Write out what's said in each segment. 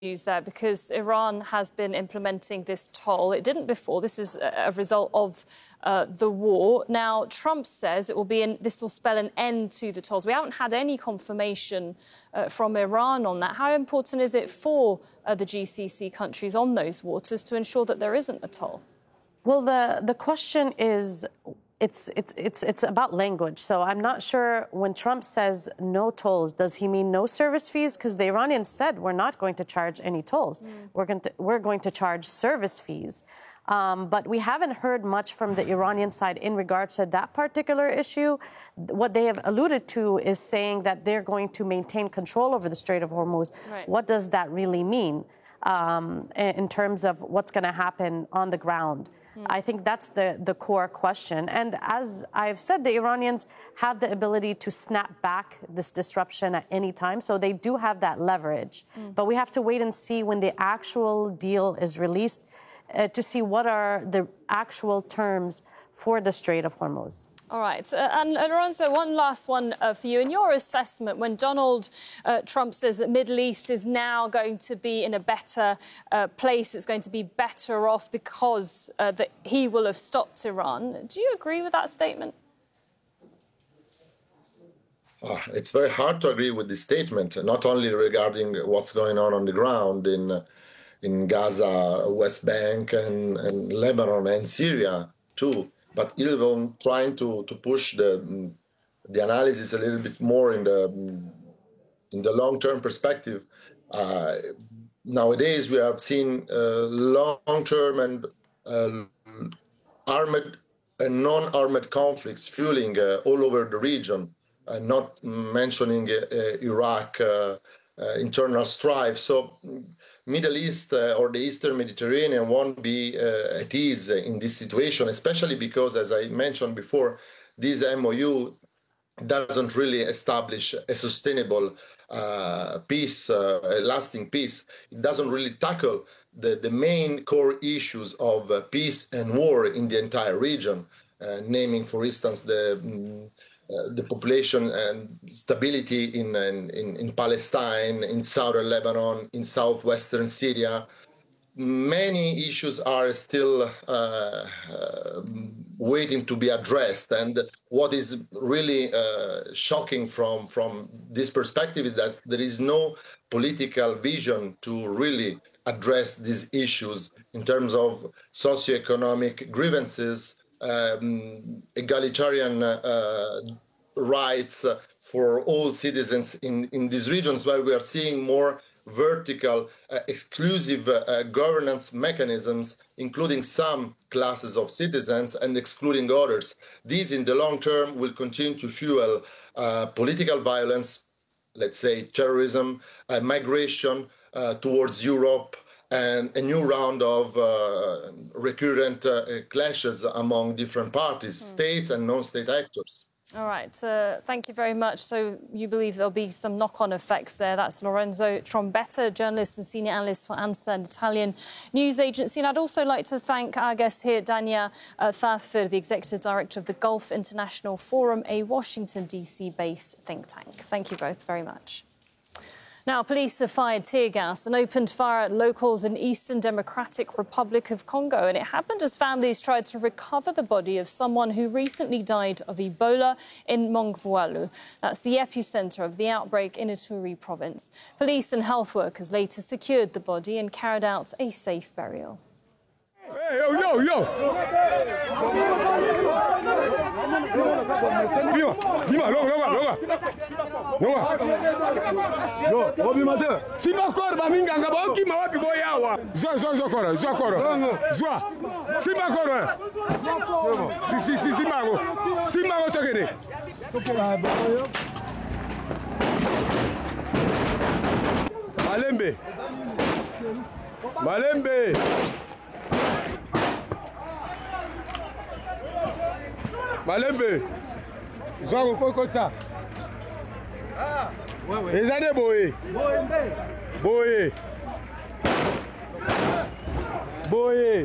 news there because Iran has been implementing this toll. It didn't before. This is a result of the war. Now, Trump says this will spell an end to the tolls. We haven't had any confirmation from Iran on that. How important is it for the GCC countries on those waters to ensure that there isn't a toll? Well, the question is, it's about language. So I'm not sure when Trump says no tolls, does he mean no service fees? Because the Iranians said we're not going to charge any tolls. We're going to charge service fees. But we haven't heard much from the Iranian side in regards to that particular issue. What they have alluded to is saying that they're going to maintain control over the Strait of Hormuz. Right. What does that really mean in terms of what's going to happen on the ground? I think that's the core question. And as I've said, the Iranians have the ability to snap back this disruption at any time. So they do have that leverage. But we have to wait and see when the actual deal is released to see what are the actual terms for the Strait of Hormuz. All right. And Lorenzo, one last one for you. In your assessment, when Donald Trump says that Middle East is now going to be in a better place, it's going to be better off because that he will have stopped Iran, do you agree with that statement? It's very hard to agree with this statement, not only regarding what's going on the ground in Gaza, West Bank, and Lebanon and Syria, too. But even trying to push the analysis a little bit more in the long-term perspective. Nowadays, we have seen long-term and armed and non-armed conflicts fueling all over the region, not mentioning Iraq, internal strife. So Middle East or the Eastern Mediterranean won't be at ease in this situation, especially because, as I mentioned before, this MOU doesn't really establish a sustainable peace, a lasting peace. It doesn't really tackle the main core issues of peace and war in the entire region, naming, for instance, the population and stability in Palestine, in southern Lebanon, in southwestern Syria. Many issues are still waiting to be addressed. And what is really shocking from this perspective is that there is no political vision to really address these issues in terms of socioeconomic grievances, egalitarian rights for all citizens in these regions, where we are seeing more vertical, exclusive governance mechanisms, including some classes of citizens and excluding others. These, in the long term, will continue to fuel political violence, let's say terrorism, migration towards Europe, and a new round of recurrent clashes among different parties, states and non-state actors. All right. Thank you very much. So you believe there'll be some knock-on effects there. That's Lorenzo Trombetta, journalist and senior analyst for ANSA, an Italian news agency. And I'd also like to thank our guest here, Dania Thafir, the executive director of the Gulf International Forum, a Washington, D.C.-based think tank. Thank you both very much. Now, police have fired tear gas and opened fire at locals in Eastern Democratic Republic of Congo. And it happened as families tried to recover the body of someone who recently died of Ebola in Mongbualu. That's the epicenter of the outbreak in Ituri province. Police and health workers later secured the body and carried out a safe burial. Hey, yo! Malembe! Malembe, Zango Kokota. Ezade Boye. Boye. Boye.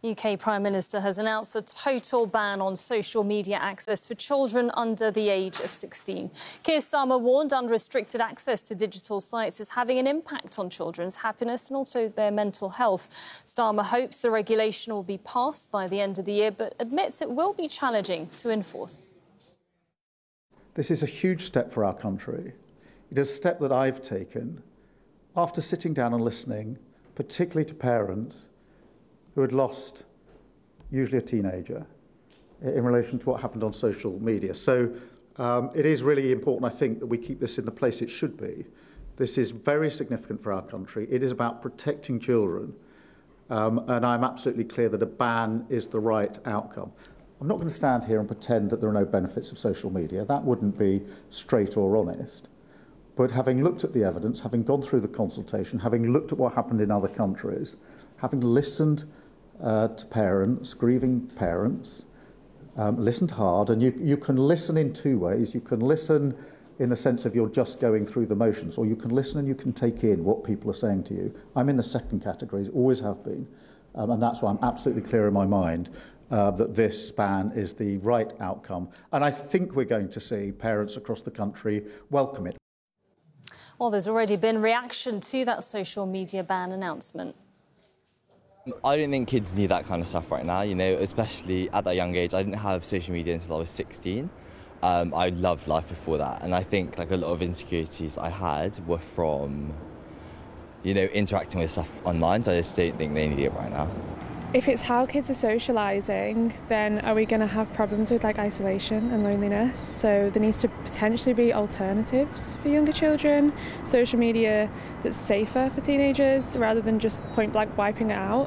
UK Prime Minister has announced a total ban on social media access for children under the age of 16. Keir Starmer warned unrestricted access to digital sites is having an impact on children's happiness and also their mental health. Starmer hopes the regulation will be passed by the end of the year, but admits it will be challenging to enforce. This is a huge step for our country. It is a step that I've taken after sitting down and listening, particularly to parents who had lost usually a teenager in relation to what happened on social media. So it is really important, I think, that we keep this in the place it should be. This is very significant for our country. It is about protecting children, and I'm absolutely clear that a ban is the right outcome. I'm not going to stand here and pretend that there are no benefits of social media. That wouldn't be straight or honest. But having looked at the evidence, having gone through the consultation, having looked at what happened in other countries, having listened to parents, grieving parents, listened hard, and you can listen in two ways. You can listen in the sense of you're just going through the motions, or you can listen and you can take in what people are saying to you. I'm in the second category, always have been, and that's why I'm absolutely clear in my mind that this ban is the right outcome. And I think we're going to see parents across the country welcome it. Well, there's already been reaction to that social media ban announcement. I don't think kids need that kind of stuff right now, you know, especially at that young age. I didn't have social media until I was 16. I loved life before that, and I think like a lot of insecurities I had were from, you know, interacting with stuff online, so I just don't think they need it right now. If it's how kids are socialising, then are we going to have problems with like isolation and loneliness? So there needs to potentially be alternatives for younger children, social media that's safer for teenagers rather than just point blank wiping it out.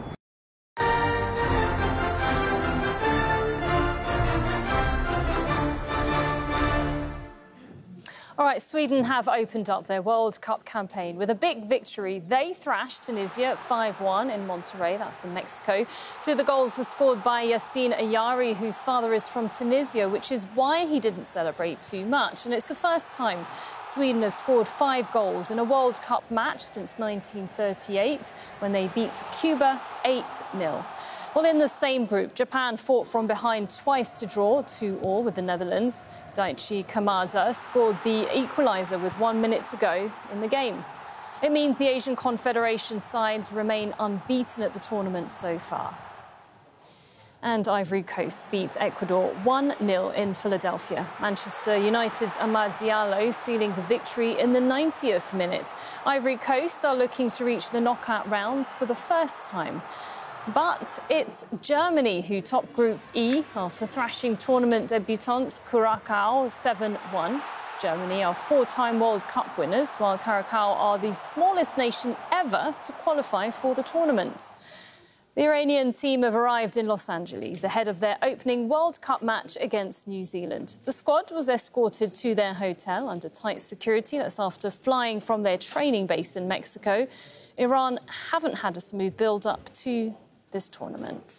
All right, Sweden have opened up their World Cup campaign with a big victory. They thrashed Tunisia 5-1 in Monterrey, that's in Mexico. Two of the goals were scored by Yassine Ayari, whose father is from Tunisia, which is why he didn't celebrate too much. And it's the first time Sweden have scored 5 goals in a World Cup match since 1938, when they beat Cuba 8-0. Well, in the same group, Japan fought from behind twice to draw 2-2 with the Netherlands. Daichi Kamada scored the equaliser with 1 minute to go in the game. It means the Asian Confederation sides remain unbeaten at the tournament so far. And Ivory Coast beat Ecuador 1-0 in Philadelphia. Manchester United's Amad Diallo sealing the victory in the 90th minute. Ivory Coast are looking to reach the knockout rounds for the first time. But it's Germany who top Group E after thrashing tournament debutants Curacao 7-1. Germany are 4-time World Cup winners, while Curacao are the smallest nation ever to qualify for the tournament. The Iranian team have arrived in Los Angeles ahead of their opening World Cup match against New Zealand. The squad was escorted to their hotel under tight security. That's after flying from their training base in Mexico. Iran haven't had a smooth build-up to this tournament.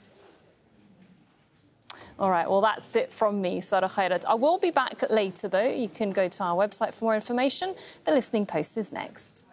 All right, well, that's it from me, Sarah Khairat. I will be back later, though. You can go to our website for more information. The Listening Post is next.